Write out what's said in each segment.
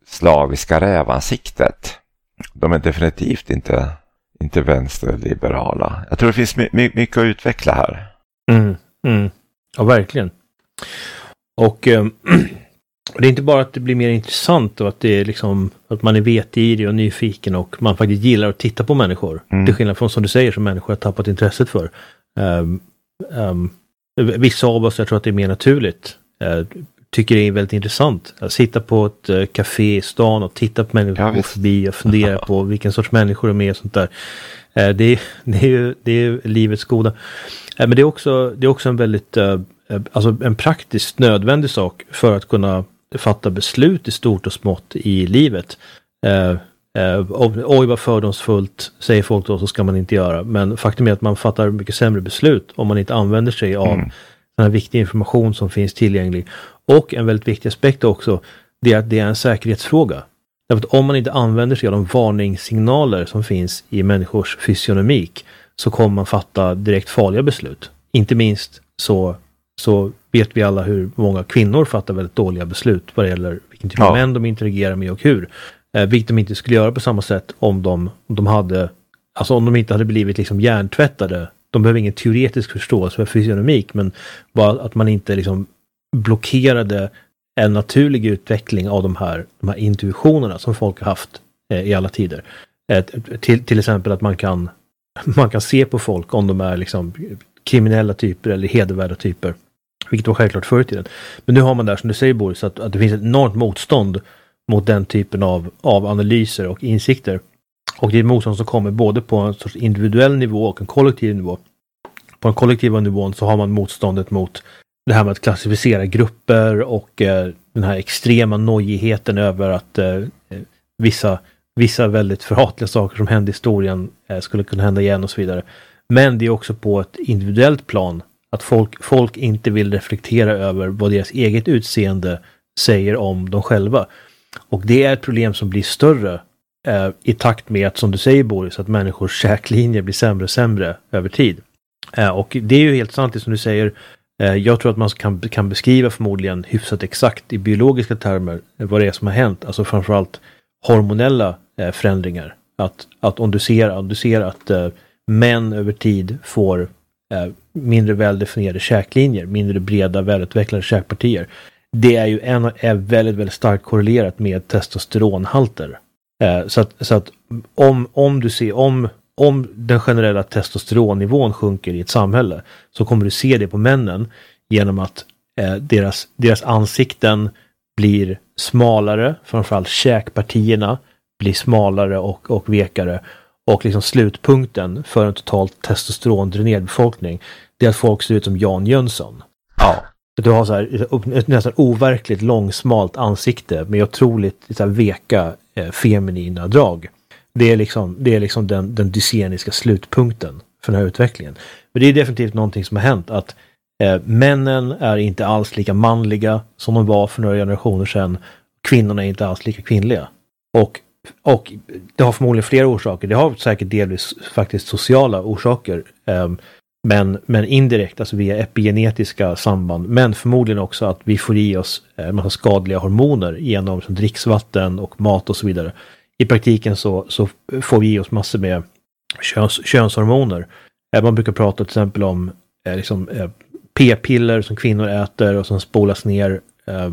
slaviska rävansiktet. De är definitivt inte vänsterliberala. Jag tror det finns mycket att utveckla här. Ja, verkligen. Och det är inte bara att det blir mer intressant och att det är liksom att man är vetgirig och nyfiken och man faktiskt gillar att titta på människor. Till skillnad från som du säger som människor har tappat intresset för. Vissa av oss, jag tror att det är mer naturligt, tycker det är väldigt intressant att sitta på ett café i stan och titta på människor gå förbi och fundera på vilken sorts människor de är och sånt där. Det är ju livets goda. Men det är också en väldigt alltså en praktiskt nödvändig sak för att kunna fatta beslut i stort och smått i livet. Oj vad fördomsfullt säger folk då, så ska man inte göra. Men faktum är att man fattar mycket sämre beslut om man inte använder sig av den här viktiga information som finns tillgänglig. Och en väldigt viktig aspekt också, det är att det är en säkerhetsfråga. Därför att om man inte använder sig av de varningssignaler som finns i människors fysionomik så kommer man fatta direkt farliga beslut. Inte minst så vet vi alla hur många kvinnor fattar väldigt dåliga beslut vad det gäller vilken typ av män de interagerar med och hur. Vilket de inte skulle göra på samma sätt om de inte hade blivit liksom hjärntvättade. De behöver ingen teoretisk förståelse för fysionomik, men bara att man inte liksom blockerade en naturlig utveckling av de här intuitionerna som folk har haft i alla tider. Till exempel att man kan se på folk om de är liksom kriminella typer eller hedervärda typer. Vilket var självklart förr i tiden. Men nu har man där, som du säger Boris, att det finns ett enormt motstånd mot den typen av analyser och insikter. Och det är ett motstånd som kommer både på en sorts individuell nivå och en kollektiv nivå. På den kollektiva nivån så har man motståndet mot det här med att klassificera grupper och den här extrema nojigheten över att vissa väldigt förhatliga saker som hände i historien skulle kunna hända igen och så vidare. Men det är också på ett individuellt plan att folk inte vill reflektera över vad deras eget utseende säger om dem själva. Och det är ett problem som blir större i takt med att, som du säger Boris, att människors käklinjer blir sämre och sämre över tid. Och det är ju helt sant det som du säger. Jag tror att man kan beskriva förmodligen hyfsat exakt i biologiska termer vad det är som har hänt. Alltså framförallt hormonella förändringar. Att om du ser att män över tid får mindre väldefinierade käklinjer, mindre breda välutvecklade käkpartier. Det är ju är väldigt, väldigt starkt korrelerat med testosteronhalter. Så att om den generella testosteronnivån sjunker i ett samhälle så kommer du se det på männen genom att deras ansikten blir smalare, framförallt käkpartierna blir smalare och vekare. Och liksom slutpunkten för en totalt testosterondränerad befolkning, det är att folk ser ut som Jan Jönsson. Ja. Du har så här ett nästan overkligt långsmalt ansikte med otroligt så här veka feminina drag. Det är liksom den dyseniska slutpunkten för den här utvecklingen. Men det är definitivt någonting som har hänt, att männen är inte alls lika manliga som de var för några generationer sedan. Kvinnorna är inte alls lika kvinnliga. Och det har förmodligen flera orsaker. Det har säkert delvis faktiskt sociala orsaker. Men indirekt, alltså via epigenetiska samband. Men förmodligen också att vi får i oss en massa skadliga hormoner genom dricksvatten och mat och så vidare. I praktiken så får vi i oss massor med könshormoner. Man brukar prata till exempel om p-piller som kvinnor äter och som spolas ner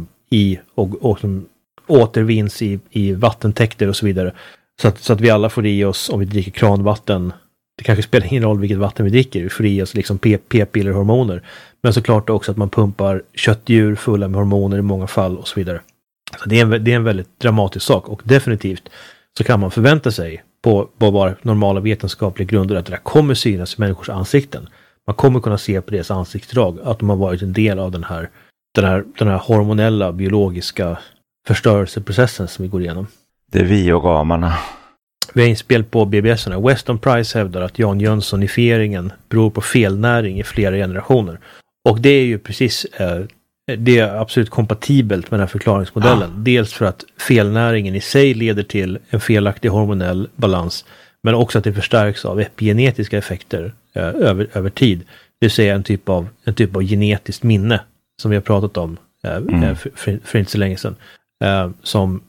och som återvinns i vattentäkter och så vidare. Så att vi alla får i oss, om vi dricker kranvatten, det kanske spelar ingen roll vilket vatten vi dricker, vi får i oss liksom p-pillerhormoner. Men såklart också att man pumpar köttdjur fulla med hormoner i många fall och så vidare. Så det är en väldigt dramatisk sak, och definitivt så kan man förvänta sig på bara normala vetenskapliga grunder att det där kommer synas i människors ansikten. Man kommer kunna se på deras ansiktsdrag att de har varit en del av den här hormonella, biologiska förstörelseprocessen som vi går igenom. Det är vi och gamarna. Vi har inspel på BBS-erna. Weston Price hävdar att Jan Jönssonifieringen beror på felnäring i flera generationer. Och det är ju precis det är absolut kompatibelt med den här förklaringsmodellen. Dels för att felnäringen i sig leder till en felaktig hormonell balans, men också att det förstärks av epigenetiska effekter över tid. Det vill säga en typ av genetiskt minne som vi har pratat om för inte så länge sedan.